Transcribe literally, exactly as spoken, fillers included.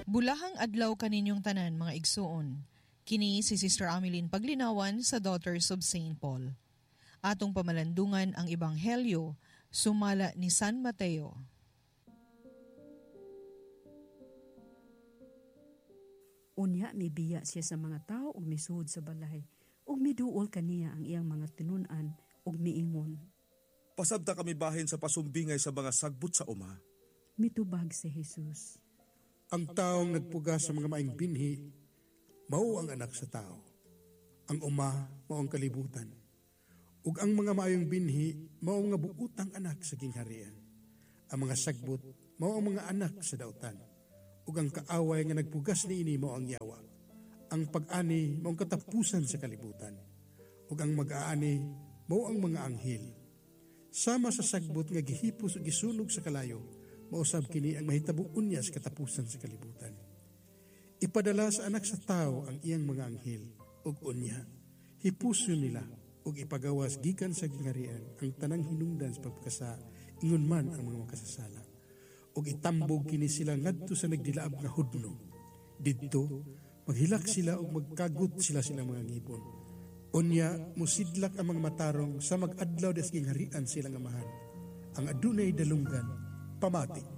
Bulahang adlaw kaninyong tanan mga igsuon. Kini si Sister Ameline Paglinawan sa Daughters of Saint Paul. Atong pamalandungan ang Ebanghelyo, sumala ni San Mateo. Unya mibiya siya sa mga tao ug misuod sa balay, ug miduol kaniya ang iyang mga tinun-an ug miingon. Pasabta kami bahin sa pasumbingay sa mga sagbot sa uma. Mitubag si Jesus. Ang taong nagpuga sa mga maing binhi, mao ang anak sa tao. Ang uma, mao ang kalibutan. Ug ang mga maayong binhi, mao nga buutang anak sa gingharian. Ang mga sagbot, mao ang mga anak sa dautan. Ug ang kaaway nga nagpugas niini mao ang yawa. Ang pag-ani, mao ang katapusan sa kalibutan. Ug ang mag-aani, mao ang mga anghel. Sama sa sagbot nga gihipos ug gisunog sa kalayo, mausab kini ang mahitabuon niya sa katapusan sa kalibutan. Ipadala sa anak sa tao ang iyang mga anghel, ug unya, hipuso nila, ug ipagawas gikan sa gingharian ang tanang hinungdan sa pagkasa, ingon man ang mga makasasala. Ug itambog kini sila ngadto sa nagdilaab nga hudno. Didto, maghilak sila ug magkagut sila silang mga ngipon. Unya, musidlak ang mga matarong sa mag-adlaw des gingharian silang amahan. Ang adunay dalunggan, pamati.